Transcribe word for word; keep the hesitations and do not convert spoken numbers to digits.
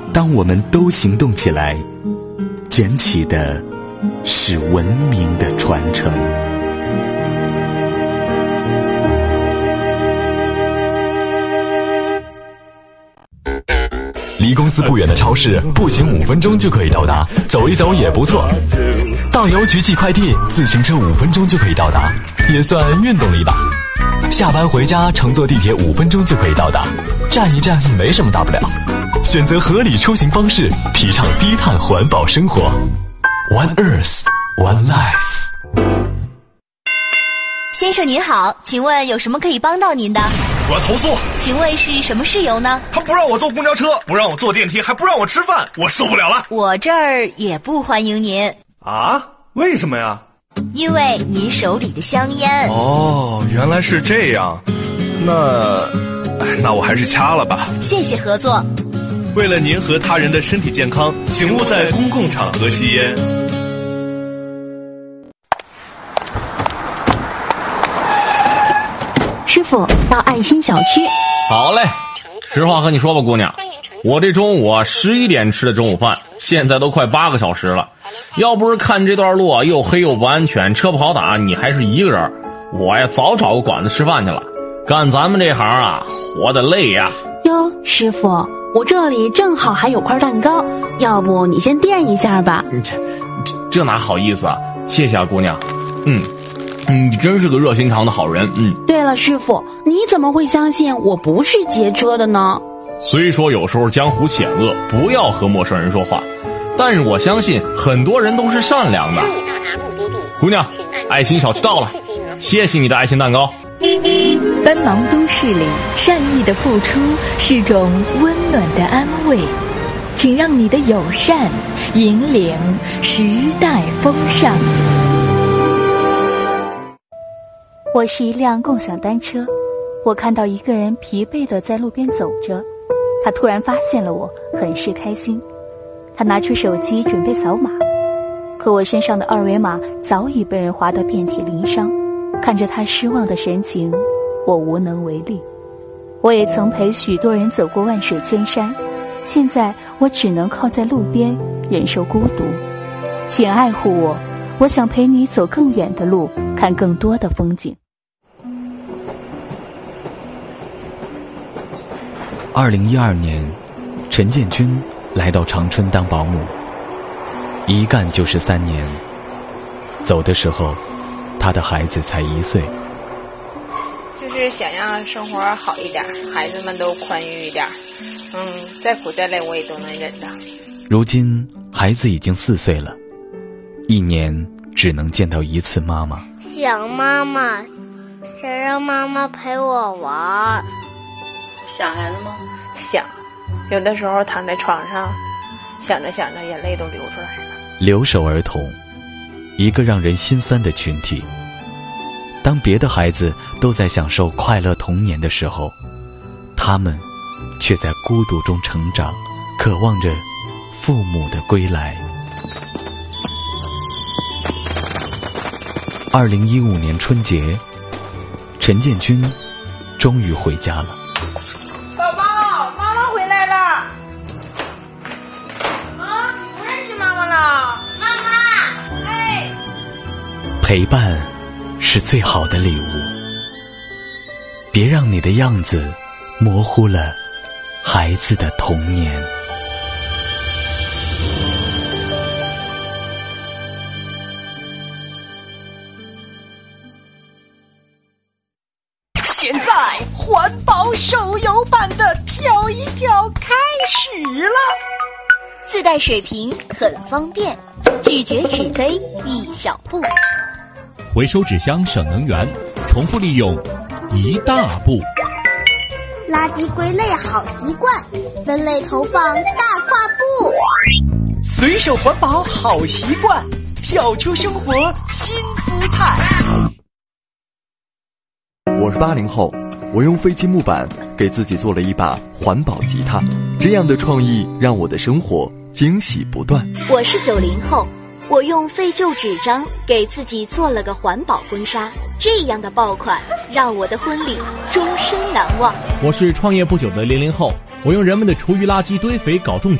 当我们都行动起来，捡起的是文明的传承。 离公司不远的超市，步行五分钟就可以到达，走一走也不错。到邮局寄快递，自行车五分钟就可以到达，也算运动了一把。下班回家，乘坐地铁五分钟就可以到达，站一站没什么大不了。选择合理出行方式，提倡低碳环保生活。One Earth, One Life。 先生您好，请问有什么可以帮到您的？ 我要投诉。 请问是什么事由呢？ 他不让我坐公交车，不让我坐电梯，还不让我吃饭，我受不了了。 我这儿也不欢迎您。 啊？为什么呀？ 因为您手里的香烟。 哦，原来是这样。那那我还是掐了吧。 谢谢合作。 为了您和他人的身体健康，请勿在公共场合吸烟。 师傅，到爱心小区。 好嘞，实话和你说吧，姑娘，我这中午啊十一点吃的中午饭，现在都快八个小时了。要不是看这段路啊又黑又不安全，车不好打，你还是一个人，我呀早找个馆子吃饭去了。干咱们这行啊，活得累呀。 哟，师傅，我这里正好还有块蛋糕，要不你先垫一下吧。 这这这哪好意思啊，谢谢啊姑娘。嗯你真是个热心肠的好人。嗯。 对了，师傅，你怎么会相信我不是劫车的呢？ 虽说有时候江湖险恶，不要和陌生人说话，但是我相信很多人都是善良的。姑娘，爱心小区到了，谢谢你的爱心蛋糕。 奔忙都市里，善意的付出是种温暖的安慰，请让你的友善引领时代风尚。 我是一辆共享单车，我看到一个人疲惫地在路边走着，他突然发现了我，很是开心。他拿出手机准备扫码，可我身上的二维码早已被人划得遍体鳞伤。看着他失望的神情，我无能为力。我也曾陪许多人走过万水千山，现在我只能靠在路边忍受孤独。请爱护我，我想陪你走更远的路，看更多的风景。 二零一二年，陈建军来到长春当保姆，一干就是三年。走的时候，他的孩子才一岁。 就是想让生活好一点，孩子们都宽裕一点，嗯，再苦再累我也都能忍的。 如今孩子已经四岁了，一年只能见到一次妈妈。 想妈妈，想让妈妈陪我玩。 想孩子吗？想，有的时候躺在床上，想着想着眼泪都流出来了。 留守儿童，一个让人心酸的群体。当别的孩子都在享受快乐童年的时候，他们却在孤独中成长，渴望着父母的归来。二零一五年春节，陈建军终于回家了。 宝宝，妈妈回来了。啊，你不认识妈妈了？ 妈妈， 哎， 陪伴是最好的礼物，别让你的样子模糊了孩子的童年。 现在环保手游版的跳一跳开始了， 自带水瓶很方便，拒绝纸杯一小步， 回收纸箱省能源，重复利用一大步。 垃圾归类好习惯，分类投放大跨步。 随手环保好习惯，跳出生活新姿态。 我是八零后，我用废弃木板给自己做了一把环保吉他，这样的创意让我的生活惊喜不断。 我是九零后，我用废旧纸张给自己做了个环保婚纱，这样的爆款让我的婚礼终身难忘。 我是创业不久的零零后，我用人们的厨余垃圾堆肥搞种植，